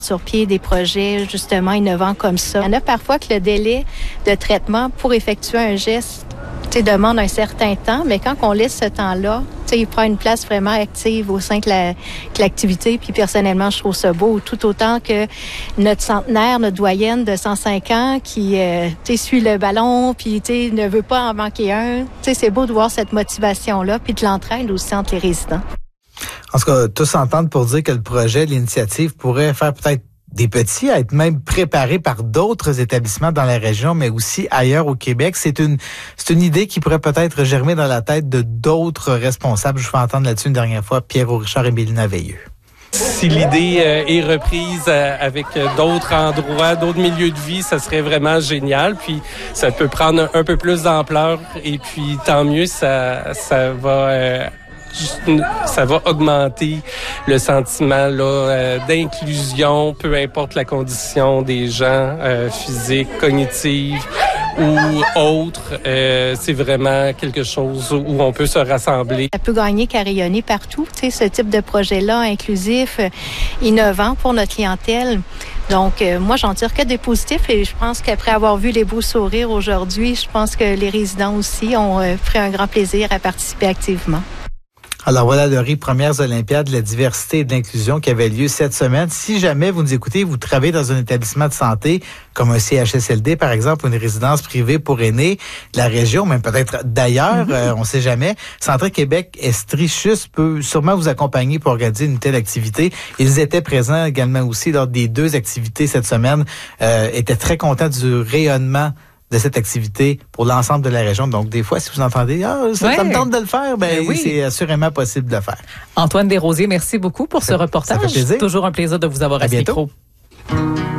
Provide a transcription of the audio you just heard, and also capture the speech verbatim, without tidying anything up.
sur pied des projets justement innovants comme ça. Il y en a parfois que le délai de traitement pour effectuer un geste demande un certain temps, mais quand on laisse ce temps-là, il prend une place vraiment active au sein de, la, de l'activité. Puis personnellement, je trouve ça beau, tout autant que notre centenaire, notre doyenne de cent cinq ans qui euh, suit le ballon, puis ne veut pas en manquer un. C'est beau de voir cette motivation-là, puis de l'entraide aussi entre les résidents. En tout cas, tous s'entendent pour dire que le projet, l'initiative pourrait faire peut-être des petits à être même préparés par d'autres établissements dans la région, mais aussi ailleurs au Québec. C'est une c'est une idée qui pourrait peut-être germer dans la tête de d'autres responsables. Je vous fais entendre là-dessus une dernière fois Pierre Richard et Mélina Veilleux. Si l'idée euh, est reprise euh, avec euh, d'autres endroits, d'autres milieux de vie, ça serait vraiment génial. Puis ça peut prendre un, un peu plus d'ampleur et puis tant mieux, ça ça va euh, ça va augmenter le sentiment là euh, d'inclusion, peu importe la condition des gens, euh, physique, cognitive ou autre. Euh, c'est vraiment quelque chose où on peut se rassembler. Ça peut gagner qu'à rayonner partout, tu sais, ce type de projet-là, inclusif, euh, innovant pour notre clientèle. Donc, euh, moi, j'en tire que des positifs et je pense qu'après avoir vu les beaux sourires aujourd'hui, je pense que les résidents aussi ont euh, pris un grand plaisir à participer activement. Alors voilà, Laurie, premières Olympiades de la diversité et de l'inclusion qui avait lieu cette semaine. Si jamais vous nous écoutez, vous travaillez dans un établissement de santé, comme un C H S L D par exemple, ou une résidence privée pour aînés de la région, même peut-être d'ailleurs, mm-hmm. euh, on ne sait jamais. Santé Québec Estrichus peut sûrement vous accompagner pour organiser une telle activité. Ils étaient présents également aussi lors des deux activités cette semaine, euh, étaient très contents du rayonnement de cette activité pour l'ensemble de la région. Donc, des fois, si vous entendez, ah, ça, ouais. ça me tente de le faire, ben, ben oui, c'est assurément possible de le faire. Antoine Desrosiers, merci beaucoup pour ce reportage. Ça fait plaisir. Toujours un plaisir de vous avoir à, à ce micro.